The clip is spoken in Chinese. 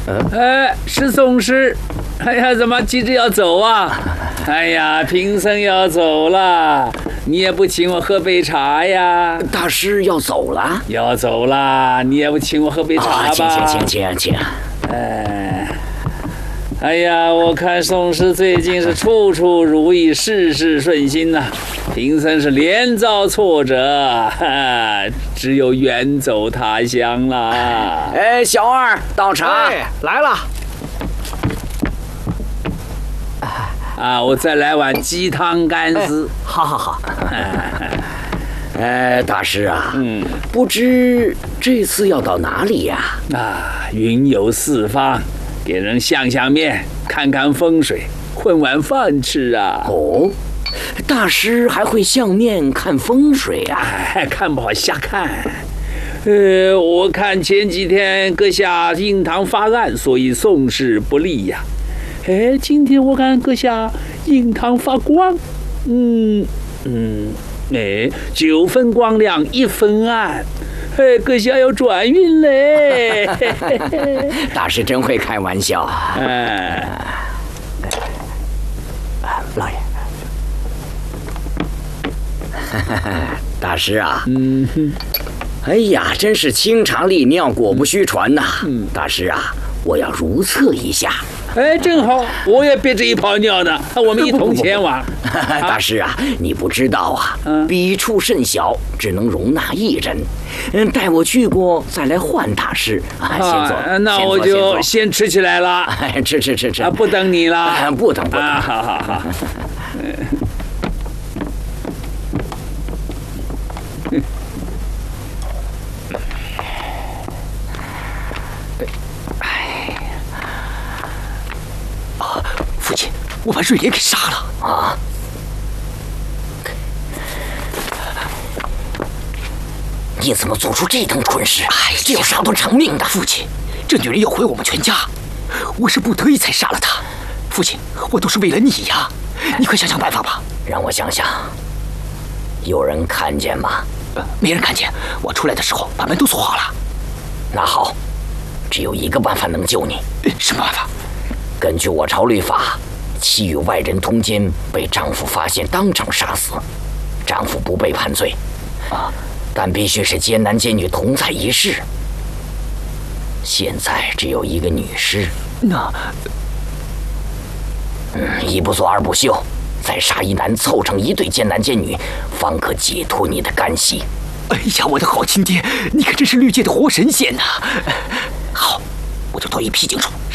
是宋师。哎呀，怎么急着要走啊？哎呀，贫僧要走了，你也不请我喝杯茶呀？ 大师要走了？ 要走啦，你也不请我喝杯茶吧？ 请。 哎呀，我看宋师最近是处处如意，事事顺心呐。贫僧是连遭挫折，只有远走他乡啦。 小二倒茶。 来了。 我再来碗鸡汤干丝。 好。 大师啊，不知这次要到哪里呀？ 云游四方，给人相面，看看风水，混碗饭吃啊。 哦，大师还会相面看风水啊？ 看不好瞎看。我看前几天阁下印堂发暗，所以宋氏不利呀。今天我看阁下印堂发光，9分光亮1分暗，阁下要转运嘞。 大师真会开玩笑。 老爷。 大师啊，哎呀，真是清肠利尿，果不虚传呐。大师啊，我要如厕一下。 正好，我也憋着一泡尿呢，我们一同前往。 大师啊，你不知道啊，笔处甚小，只能容纳1人。待我去过再来换大师。先坐。 那我就先吃起来了。 吃。 不等你了。 不等。 好。 父亲，我把瑞莲给杀了啊！ 你怎么做出这等蠢事？这要杀断偿命的。 父亲，这女人要毁我们全家，我是不得已才杀了她。父亲，我都是为了你呀，你快想想办法吧。 让我想想，有人看见吗？ 没人看见，我出来的时候把门都锁好了。 那好，只有一个办法能救你。 什么办法？ 根据我朝律法，妻与外人通奸，被丈夫发现当场杀死，丈夫不被判罪，但必须是奸男奸女同在一室。现在只有一个女尸，一不做二不休，再杀一男，凑成一对奸男奸女，方可解脱你的干系。 哎呀，我的好亲爹，你可真是律界的活神仙呐！好，我就到一批警处